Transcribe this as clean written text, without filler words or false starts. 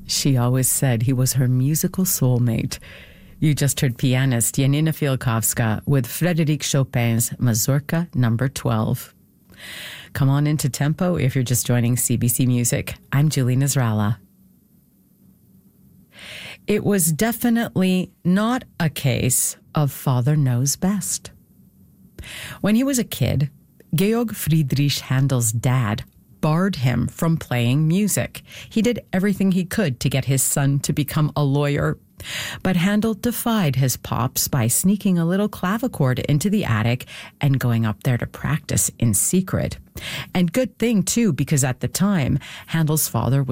She always said he was her musical soulmate. You just heard pianist Janina Fialkowska with Frédéric Chopin's Mazurka No. 12. Come on into Tempo if you're just joining CBC Music. I'm Julie Nasrallah. It was definitely not a case of father knows best. When he was a kid, Georg Friedrich Handel's dad barred him from playing music. He did everything he could to get his son to become a lawyer. But Handel defied his pops by sneaking a little clavichord into the attic and going up there to practice in secret. And good thing, too, because at the time, Handel's father